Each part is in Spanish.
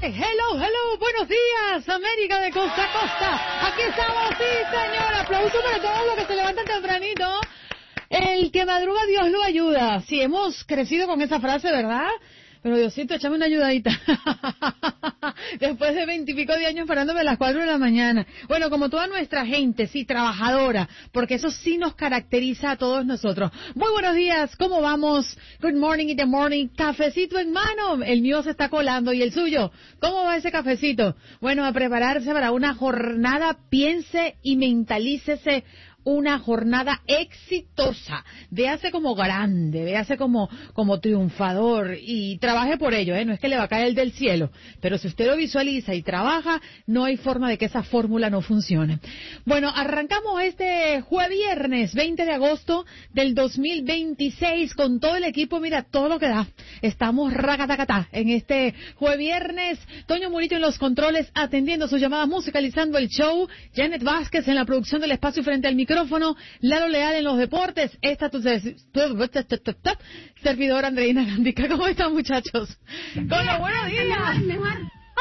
Hello, hello, buenos días, América de costa a costa. Aquí estamos, sí, señor. Aplauso para todos los que se levantan tempranito. El que madruga, Dios lo ayuda. Sí, hemos crecido con esa frase, ¿verdad? Pero Diosito, échame una ayudadita. Después de 20 y pico de años parándome a las 4 de la mañana. Bueno, como toda nuestra gente, sí, trabajadora, porque eso sí nos caracteriza a todos nosotros. Muy buenos días, ¿cómo vamos? Good morning in the morning. Cafecito en mano. El mío se está colando. ¿Y el suyo? ¿Cómo va ese cafecito? Bueno, a prepararse para una jornada, piense y mentalícese una jornada exitosa, véase como grande, véase como triunfador y trabaje por ello, no es que le va a caer del cielo, pero si usted lo visualiza y trabaja, no hay forma de que esa fórmula no funcione. Bueno, arrancamos este viernes 20 de agosto del 2026 con todo el equipo, mira, todo lo que da. Estamos racatacatá en este viernes. Toño Murito en los controles atendiendo sus llamadas, musicalizando el show. Janet Vázquez en la producción del espacio frente al micrófono. Lalo Leal en los deportes. Esta tu servidora Andreina Gandica. ¿Cómo están, muchachos? Con los buenos días. Mejor.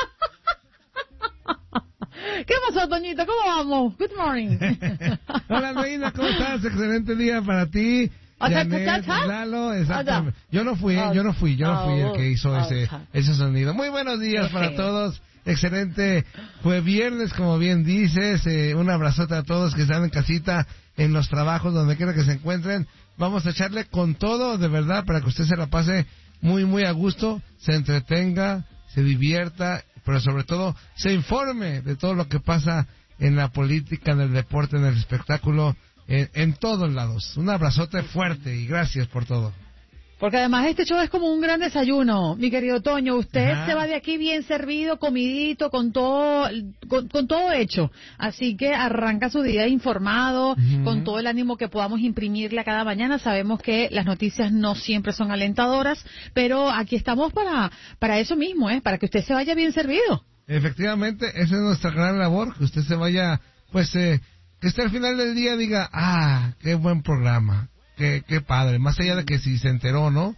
¿Qué pasó, Toñito? ¿Cómo vamos? Good morning. Hola, Andreina, ¿cómo estás? Excelente día para ti. Janet, Lalo, exactamente. Yo no fui el que hizo ese sonido. Muy buenos días para todos. Excelente, fue viernes, como bien dices. Un abrazote a todos que están en casita, en los trabajos, donde quiera que se encuentren. Vamos a echarle con todo, de verdad, para que usted se la pase muy, muy a gusto, se entretenga, se divierta, pero sobre todo se informe de todo lo que pasa en la política, en el deporte, en el espectáculo, en todos lados. Un abrazote fuerte y gracias por todo. Porque además este show es como un gran desayuno, mi querido Toño. Usted se va de aquí bien servido, comidito, con todo hecho. Así que arranca su día informado, con todo el ánimo que podamos imprimirle a cada mañana. Sabemos que las noticias no siempre son alentadoras, pero aquí estamos para eso mismo, para que usted se vaya bien servido. Efectivamente, esa es nuestra gran labor, que usted se vaya, pues, que esté al final del día diga, qué buen programa. Qué padre, más allá de que si se enteró, ¿no?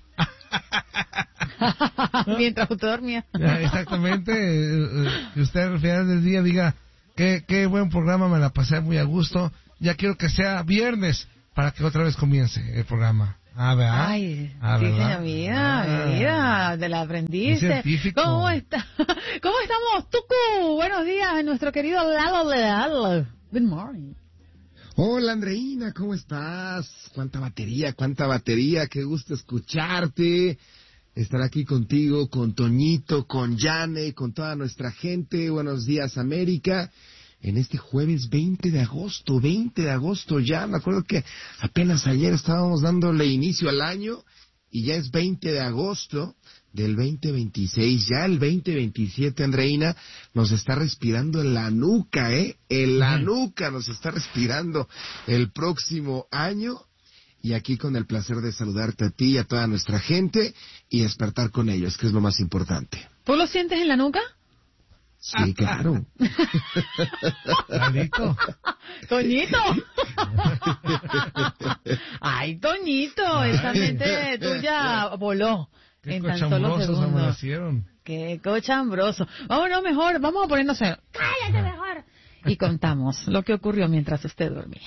Mientras usted dormía. Exactamente, que usted al final del día diga, qué buen programa, me la pasé muy a gusto, ya quiero que sea viernes para que otra vez comience el programa. ¿Verdad? Ay, sí, mira, te la aprendiste. ¿Cómo está? ¿Cómo estamos, Tucu? Buenos días, nuestro querido Lalo Leal. Good morning. Hola, Andreina, ¿cómo estás? Cuánta batería, qué gusto escucharte, estar aquí contigo, con Toñito, con Jane, con toda nuestra gente. Buenos días, América, en este jueves 20 de agosto ya, me acuerdo que apenas ayer estábamos dándole inicio al año, y ya es 20 de agosto del 2026, ya el 2027, Andreina, nos está respirando en la nuca, en la nuca nos está respirando el próximo año, y aquí con el placer de saludarte a ti y a toda nuestra gente, y despertar con ellos, que es lo más importante. ¿Tú lo sientes en la nuca? Sí, claro. Toñito. Ay, Toñito, esa mente tuya voló. Qué en tan solo segundos. Qué cochambroso. Vámonos mejor, vamos a ponernos en... ¡Cállate mejor! Y contamos lo que ocurrió mientras usted dormía.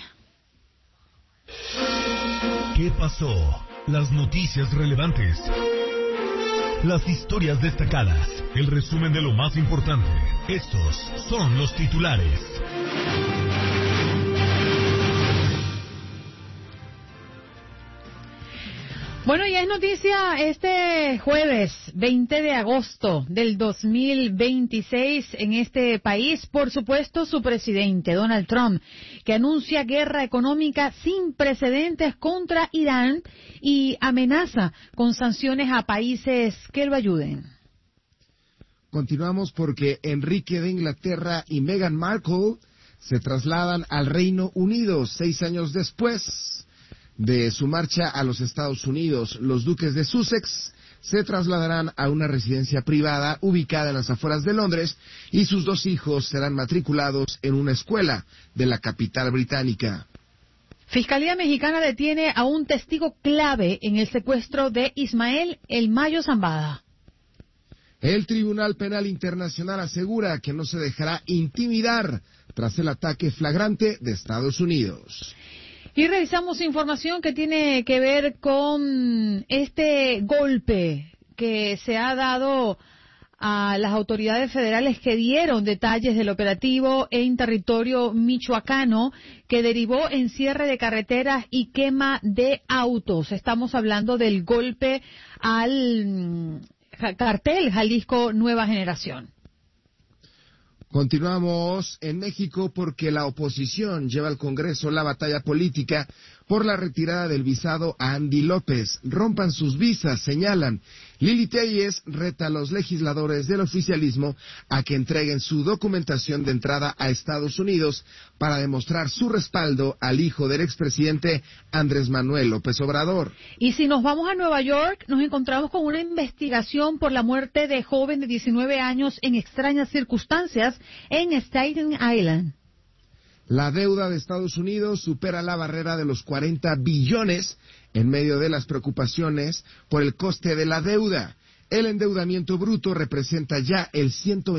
¿Qué pasó? Las noticias relevantes. Las historias destacadas. El resumen de lo más importante. Estos son los titulares. Bueno, ya es noticia este jueves 20 de agosto del 2026 en este país, por supuesto, su presidente, Donald Trump, que anuncia guerra económica sin precedentes contra Irán y amenaza con sanciones a países que lo ayuden. Continuamos porque Enrique de Inglaterra y Meghan Markle se trasladan al Reino Unido 6 años después de su marcha a los Estados Unidos. Los duques de Sussex se trasladarán a una residencia privada ubicada en las afueras de Londres y sus 2 hijos serán matriculados en una escuela de la capital británica. Fiscalía Mexicana detiene a un testigo clave en el secuestro de Ismael El Mayo Zambada. El Tribunal Penal Internacional asegura que no se dejará intimidar tras el ataque flagrante de Estados Unidos. Y revisamos información que tiene que ver con este golpe que se ha dado a las autoridades federales que dieron detalles del operativo en territorio michoacano que derivó en cierre de carreteras y quema de autos. Estamos hablando del golpe al cartel Jalisco Nueva Generación. Continuamos en México porque la oposición lleva al Congreso la batalla política por la retirada del visado a Andy López. Rompan sus visas, señalan. Lili Telles reta a los legisladores del oficialismo a que entreguen su documentación de entrada a Estados Unidos para demostrar su respaldo al hijo del expresidente Andrés Manuel López Obrador. Y si nos vamos a Nueva York, nos encontramos con una investigación por la muerte de joven de 19 años en extrañas circunstancias en Staten Island. La deuda de Estados Unidos supera la barrera de los 40 billones en medio de las preocupaciones por el coste de la deuda. El endeudamiento bruto representa ya el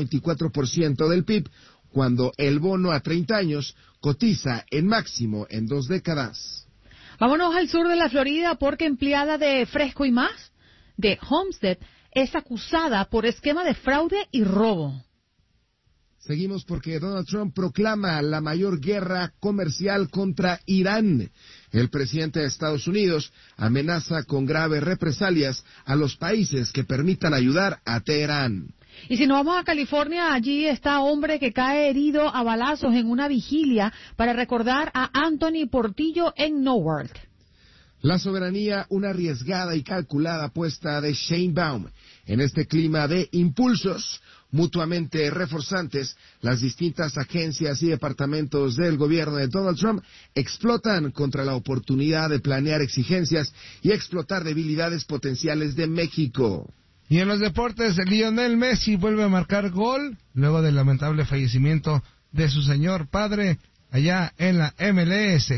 124% del PIB, cuando el bono a 30 años cotiza en máximo en 2 décadas. Vámonos al sur de la Florida porque empleada de Fresco y Más, de Homestead, es acusada por esquema de fraude y robo. Seguimos porque Donald Trump proclama la mayor guerra comercial contra Irán. El presidente de Estados Unidos amenaza con graves represalias a los países que permitan ayudar a Teherán. Y si nos vamos a California, allí está hombre que cae herido a balazos en una vigilia para recordar a Anthony Portillo en Newark. La soberanía, una arriesgada y calculada apuesta de Sheinbaum. En este clima de impulsos mutuamente reforzantes, las distintas agencias y departamentos del gobierno de Donald Trump explotan contra la oportunidad de planear exigencias y explotar debilidades potenciales de México. Y en los deportes, Lionel Messi vuelve a marcar gol luego del lamentable fallecimiento de su señor padre allá en la MLS.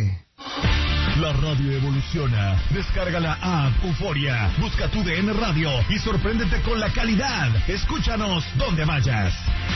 La radio evoluciona. Descarga la app Euforia. Busca tu DN Radio y sorpréndete con la calidad. Escúchanos donde vayas.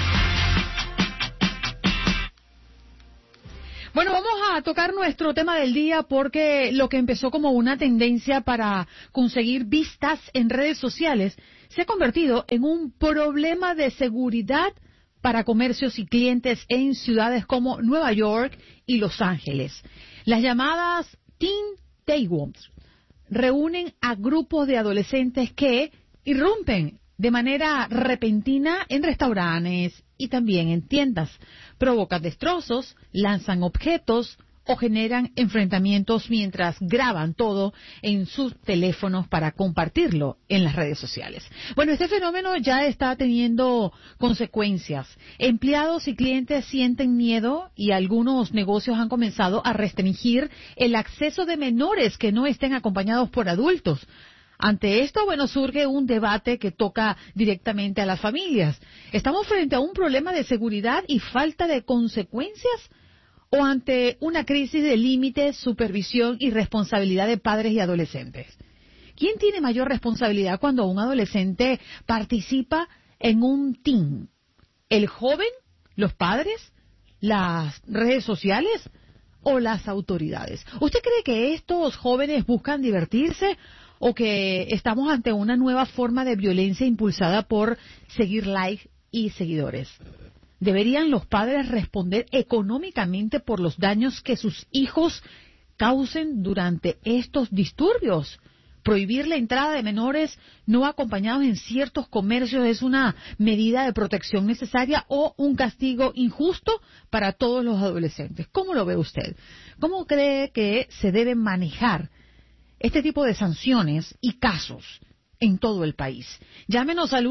Bueno, vamos a tocar nuestro tema del día porque lo que empezó como una tendencia para conseguir vistas en redes sociales se ha convertido en un problema de seguridad para comercios y clientes en ciudades como Nueva York y Los Ángeles. Las llamadas Teen Takeovers reúnen a grupos de adolescentes que irrumpen de manera repentina en restaurantes y también en tiendas, provocan destrozos, lanzan objetos o generan enfrentamientos mientras graban todo en sus teléfonos para compartirlo en las redes sociales. Bueno, este fenómeno ya está teniendo consecuencias. Empleados y clientes sienten miedo y algunos negocios han comenzado a restringir el acceso de menores que no estén acompañados por adultos. Ante esto, bueno, surge un debate que toca directamente a las familias. ¿Estamos frente a un problema de seguridad y falta de consecuencias? ¿O ante una crisis de límites, supervisión y responsabilidad de padres y adolescentes? ¿Quién tiene mayor responsabilidad cuando un adolescente participa en un teen? ¿El joven? ¿Los padres? ¿Las redes sociales? ¿O las autoridades? ¿Usted cree que estos jóvenes buscan divertirse o que estamos ante una nueva forma de violencia impulsada por seguir likes y seguidores? ¿Deberían los padres responder económicamente por los daños que sus hijos causen durante estos disturbios? ¿Prohibir la entrada de menores no acompañados en ciertos comercios es una medida de protección necesaria o un castigo injusto para todos los adolescentes? ¿Cómo lo ve usted? ¿Cómo cree que se deben manejar este tipo de sanciones y casos en todo el país? Llámenos al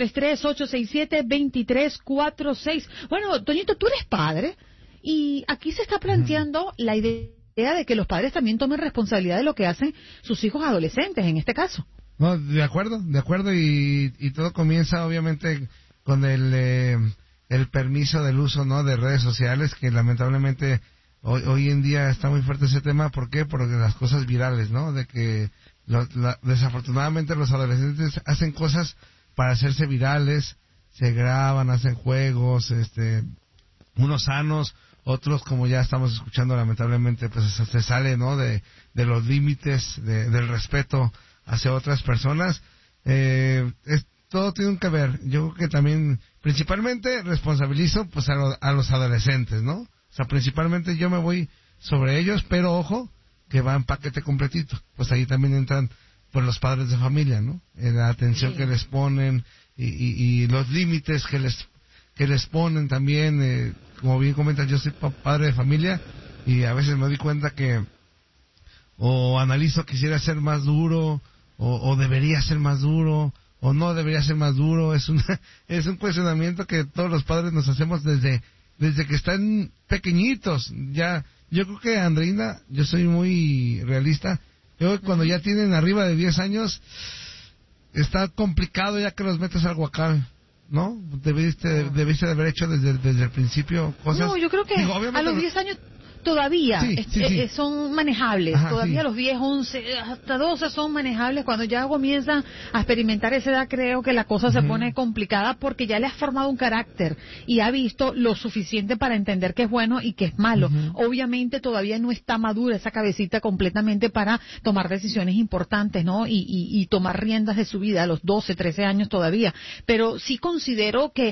1-833-867-2346. Bueno, Toñito, tú eres padre y aquí se está planteando la idea de que los padres también tomen responsabilidad de lo que hacen sus hijos adolescentes, en este caso. No, de acuerdo, y todo comienza obviamente con el permiso del uso, ¿no?, de redes sociales, que lamentablemente hoy en día está muy fuerte ese tema. ¿Por qué? Porque las cosas virales, ¿no?, de que desafortunadamente los adolescentes hacen cosas para hacerse virales, se graban, hacen juegos, unos sanos, otros, como ya estamos escuchando, lamentablemente, pues se sale, ¿no?, de los límites del respeto hacia otras personas. Todo tiene que ver. Yo creo que también, principalmente, responsabilizo pues a los adolescentes, ¿no? O sea, principalmente yo me voy sobre ellos, pero ojo, que va en paquete completito. Pues ahí también entran pues los padres de familia, ¿no? La atención que les ponen y los límites que les ponen también. Como bien comentas, yo soy padre de familia y a veces me doy cuenta que o analizo quisiera ser más duro o debería ser más duro o no debería ser más duro. Es un cuestionamiento que todos los padres nos hacemos desde que están pequeñitos. Ya, yo creo que, Andreina, yo soy muy realista. Yo creo que cuando ya tienen arriba de 10 años, está complicado ya que los metas al guacal, ¿no? Debiste de haber hecho desde el principio cosas. No, yo creo que a los 10 años todavía son manejables. Ajá, todavía los 10, 11, hasta 12 son manejables. Cuando ya comienzan a experimentar esa edad, creo que la cosa se pone complicada porque ya le has formado un carácter y ha visto lo suficiente para entender qué es bueno y qué es malo. Obviamente todavía no está madura esa cabecita completamente para tomar decisiones importantes, ¿no? Y tomar riendas de su vida a los 12, 13 años todavía. Pero sí considero que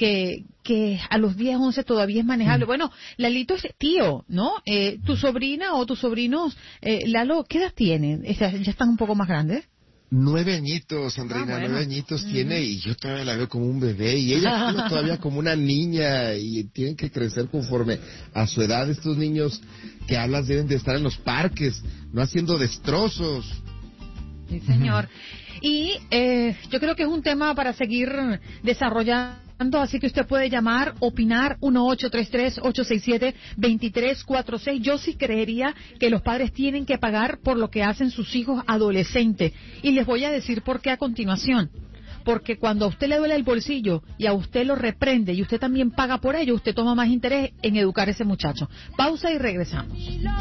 a los 10, 11 todavía es manejable. Bueno, Lalito es tío, ¿no? Tu sobrina o tus sobrinos, Lalo, ¿qué edad tienen? ¿Ya están un poco más grandes? 9 añitos, Andreina, bueno. 9 añitos tiene y yo todavía la veo como un bebé y ella todavía como una niña y tienen que crecer conforme a su edad. Estos niños que hablas deben de estar en los parques, no haciendo destrozos. Sí, señor. Y yo creo que es un tema para seguir desarrollando, así que usted puede llamar, opinar, 1-833-867-2346. Yo sí creería que los padres tienen que pagar por lo que hacen sus hijos adolescentes. Y les voy a decir por qué a continuación. Porque cuando a usted le duele el bolsillo y a usted lo reprende y usted también paga por ello, usted toma más interés en educar a ese muchacho. Pausa y regresamos.